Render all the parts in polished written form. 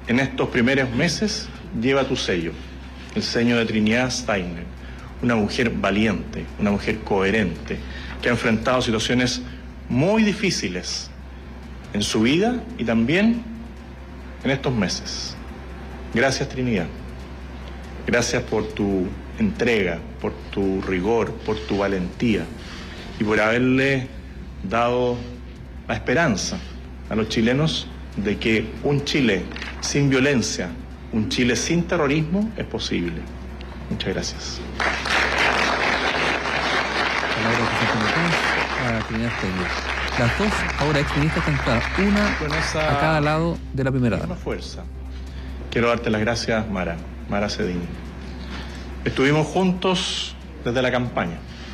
en estos primeros meses lleva tu sello, el sello de Trinidad Steiner, una mujer valiente, una mujer coherente, que ha enfrentado situaciones muy difíciles en su vida y también en estos meses. Gracias, Trinidad. Gracias por tu entrega, por tu rigor, por tu valentía y por haberle dado la esperanza a los chilenos de que un Chile sin violencia, un Chile sin terrorismo es posible. Muchas gracias. Las dos ahora exministras están una a cada lado de la primera dama. Fuerza. Quiero darte las gracias, Mara Cedini. Estuvimos juntos desde la campaña.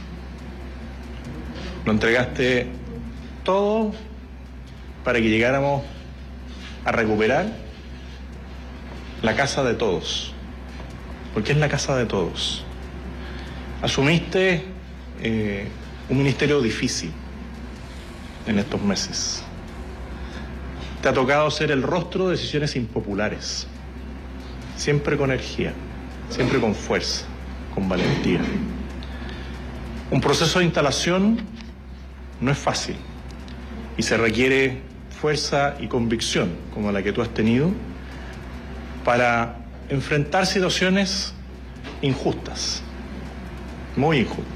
Lo entregaste todo para que llegáramos a recuperar la casa de todos, porque es la casa de todos. Asumiste un ministerio difícil en estos meses. Te ha tocado ser el rostro de decisiones impopulares, siempre con energía, siempre con fuerza, con valentía. Un proceso de instalación no es fácil y se requiere fuerza y convicción como la que tú has tenido para enfrentar situaciones injustas, muy injustas.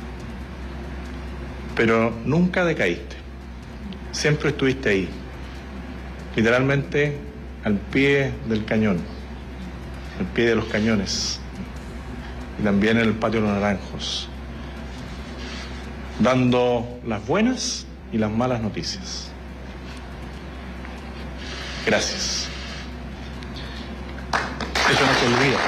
Pero nunca decaíste, siempre estuviste ahí, literalmente al pie del cañón, al pie de los cañones y también en el patio de los Naranjos, dando las buenas y las malas noticias. Gracias. Eso no se olvida.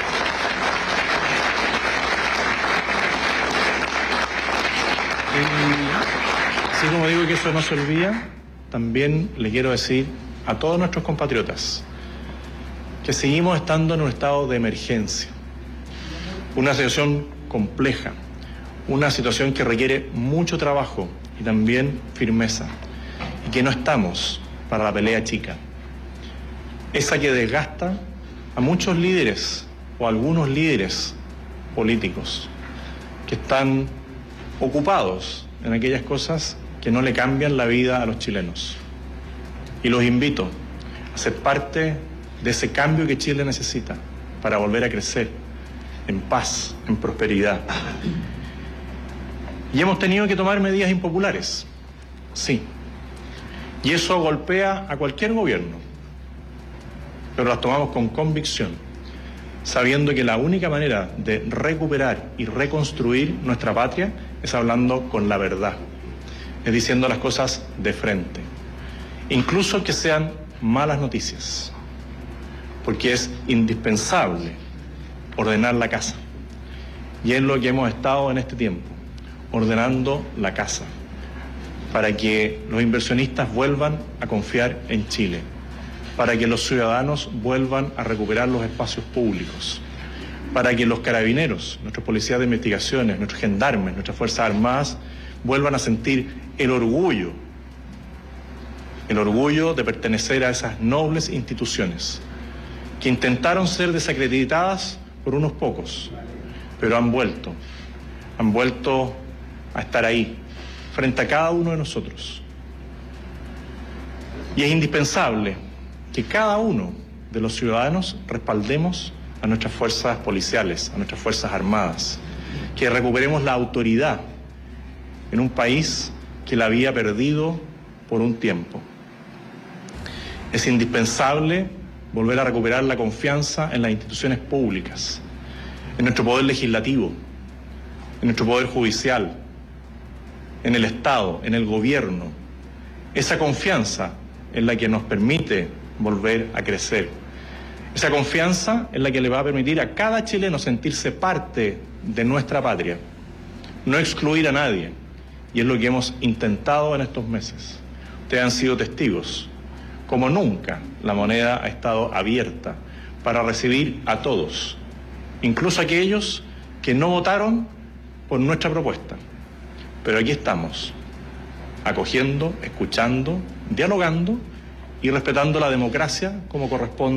Así como digo que eso no se olvida, también le quiero decir a todos nuestros compatriotas que seguimos estando en un estado de emergencia, una situación compleja, una situación que requiere mucho trabajo y también firmeza, y que no estamos para la pelea chica, esa que desgasta a muchos líderes o a algunos líderes políticos que están ocupados en aquellas cosas que no le cambian la vida a los chilenos. Y los invito a ser parte de ese cambio que Chile necesita para volver a crecer en paz, en prosperidad. Y hemos tenido que tomar medidas impopulares, sí. Y eso golpea a cualquier gobierno, pero las tomamos con convicción, sabiendo que la única manera de recuperar y reconstruir nuestra patria es hablando con la verdad, es diciendo las cosas de frente, incluso que sean malas noticias, porque es indispensable ordenar la casa. Y es lo que hemos estado en este tiempo, ordenando la casa, para que los inversionistas vuelvan a confiar en Chile, para que los ciudadanos vuelvan a recuperar los espacios públicos, para que los carabineros, nuestros policías de investigaciones, nuestros gendarmes, nuestras Fuerzas Armadas vuelvan a sentir el orgullo de pertenecer a esas nobles instituciones que intentaron ser desacreditadas por unos pocos, pero han vuelto a estar ahí, frente a cada uno de nosotros. Y es indispensable que cada uno de los ciudadanos respaldemos a nuestras fuerzas policiales, a nuestras Fuerzas Armadas, que recuperemos la autoridad en un país que la había perdido por un tiempo. Es indispensable volver a recuperar la confianza en las instituciones públicas, en nuestro poder legislativo, en nuestro poder judicial, en el Estado, en el gobierno. Esa confianza es la que nos permite volver a crecer. Esa confianza es la que le va a permitir a cada chileno sentirse parte de nuestra patria, no excluir a nadie. Y es lo que hemos intentado en estos meses. Ustedes han sido testigos. Como nunca, la moneda ha estado abierta para recibir a todos, incluso aquellos que no votaron por nuestra propuesta. Pero aquí estamos, acogiendo, escuchando, dialogando y respetando la democracia como corresponde